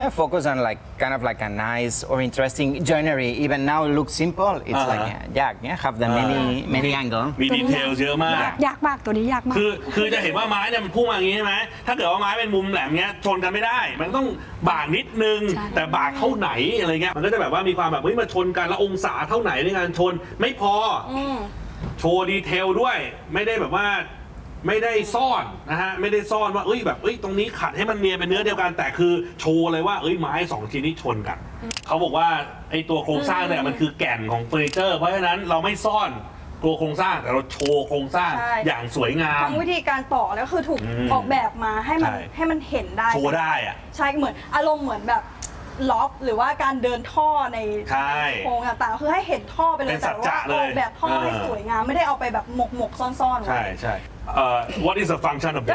I focus on like kind of like a nice or interesting joinery. Even now, it looks simple. It's like yeah, have the many angle. มีดีเทลเยอะมากยากมากตัวนี้ยากมากคือจะเห็นว่าไม้เนี่ยมันพุ่งมาอย่างนี้ใช่ไหมถ้าเกิดว่าไม้เป็นมุมแหลมเงี้ยชนกันไม่ได้มันต้องบากนิดนึงแต่บากเท่าไหนอะไรเงี้ยมันก็จะแบบว่ามีความแบบมาชนกันแล้วองศาเท่าไหนในการชนไม่พอโชว์ดีเทลด้วยไม่ได้แบบว่าไม่ได้ซ่อนนะฮะไม่ได้ซ่อนว่าแบบตรงนี้ขัดให้มันเนียนเป็นเนื้อเดียวกันแต่คือโชว์เลยว่าไม้2ชิ้นนี้ชนกันเขาบอกว่าไอ้ตัวโครงสร้างเนี่ยมันคือแก่นของเฟอร์นิเจอร์เพราะฉะนั้นเราไม่ซ่อนตัวโครงสร้างแต่เราโชว์โครงสร้างอย่างสวยงามทั้งวิธีการต่อแล้วคือถูกออกแบบมาให้มันเห็นได้โชว์ได้อะใช่เหมือนอารมณ์เหมือนแบบล็อกหรือว่าการเดินท่อในโครงต่างๆคือให้เห็นท่อไปเลยแต่ว่าออกแบบท่อให้สวยงามไม่ได้เอาไปแบบหมกซ่อนๆไว้ใช่ What is the function of that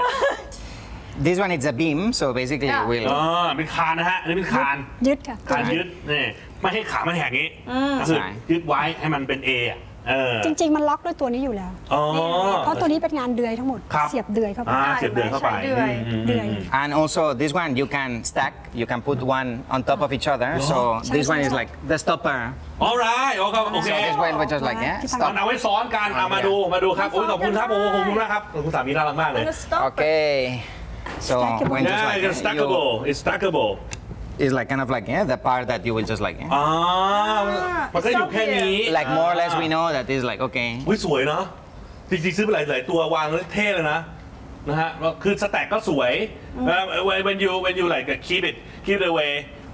This one is a beam, so basically we'll เป็นคานนะฮะอันนี้เป็นคานยึดค่ะคานยึดนี่ไม่ให้ขามันแหกงี้คือยึดไว้ให้มันเป็น A จริงๆมันล็อกด้วยตัวนี้อยู่แล้วเพราะตัวนี้เป็นงานเดือยทั้งหมดเสียบเดือยเข้าไปเสียบเดือยเข้าไปเดือย And also this one you can stack, you can put one on top of each other. So this one is like the stopper. Alright, okay. So this one was just like stop. เอาไว้ซ้อนกันมาดูครับขอบคุณครับขอบคุณนะครับคุณสามีน่ารักมากเลย Okay. So when just like it's stackable, it's stackable.It's like kind of like the part that you will just like มันก็อยู่แค่นี้ like more or less we know that is like okay สวยเนาะจริงๆซื้อไปหลายตัววางแล้วเท่เลยนะฮะคือสแต็กก็สวย when you like keep it away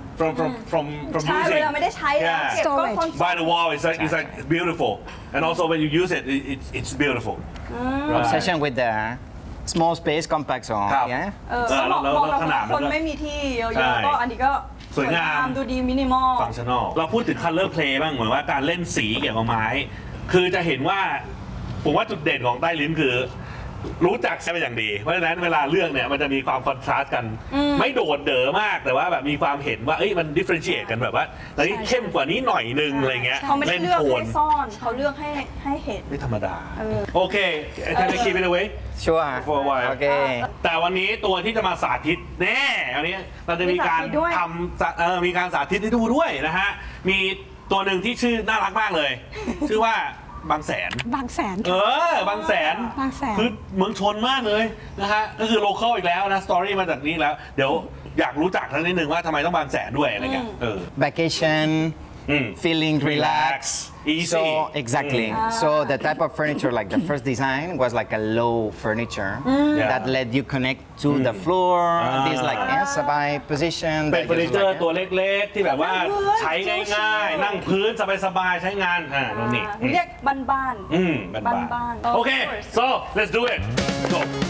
from ใช่ using เวลาไม่ได้ใช้เก็บก็ by the wall it's like beautiful and also when you use it it's beautiful obsession with the small space compact เหมาะกับคนไม่มีที่เยอะๆก็อันนี้ก็สวยงามดูดีมินิมอลฟังชั่นอลเราพูดถึง color play บ้างเหมือนว่าการเล่นสีเกี่ยวกับไม้คือจะเห็นว่าผมว่าจุดเด่นของใต้ลิ้นคือรู้จักใช้เป็นอย่างดีเพราะฉะนั้นเวลาเลือกเนี่ยมันจะมีความคอนทราสต์กันไม่โดดเด๋อมากแต่ว่าแบบมีความเห็นว่ามันดิเฟรนเชียตกันแบบว่าอันนี้เข้มกว่านี้หน่อยนึงอะไรเงี้ยเขาไม่ได้เลือกให้ซ่อนเขาเลือกให้เห็นไม่ธรรมดาโอเคcan I keep it away sure for a while โอเคแต่วันนี้ตัวที่จะมาสาธิตแน่อันนี้เราจะมีการทำมีการสาธิตให้ดูด้วยนะฮะมีตัวหนึ่งที่ชื่อน่ารักมากเลยชื่อว่าบางแสนบางแสนบางแสนคือเมืองชนมากเลยนะฮะก็คือโลคอลอีกแล้วนะสตอรี่มาจากนี้แล้วเดี๋ยวอยากรู้จักทั้งนิดนึงว่าทำไมต้องบางแสนด้วยอะไรเงี้ย vacation feeling relaxed easy so exactly so the type of furniture like the first design was like a low furniture that let you connect to the floor this like สบาย position เป็นเฟอร์นิเจอร์ตัวเล็กๆที่แบบว่าใช้ง่ายๆนั่งพื้นสบายๆใช้งานตรงนี้เรียกบ้านๆโอเค so let's do it go